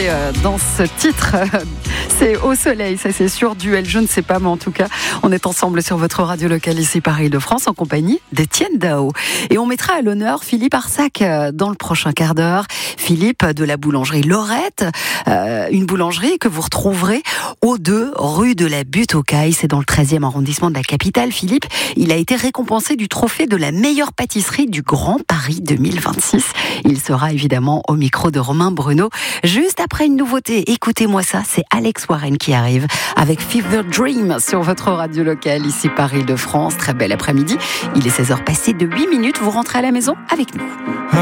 dans ce titre. C'est Au Soleil, ça c'est sûr. Duel, je ne sais pas, mais en tout cas, on est ensemble sur votre radio locale ici Paris-de-France en compagnie d'Étienne Dao. Et on mettra à l'honneur Philippe Arsac dans le prochain quart d'heure. Philippe de la boulangerie Laurette, une boulangerie que vous retrouverez au 2 rue de la Butte aux Cailles. C'est dans le 13e arrondissement de la capitale. Philippe, il a été récompensé du trophée de la meilleure pâtisserie du Grand Paris 2026. Il sera évidemment au micro de Romain Bruno. Juste après une nouveauté, écoutez-moi ça, c'est Alex Warren qui arrive avec Fever Dream sur votre radio locale ici Paris-de-France. Très bel après-midi, il est 16h passé de 8 minutes. Vous rentrez à la maison avec nous.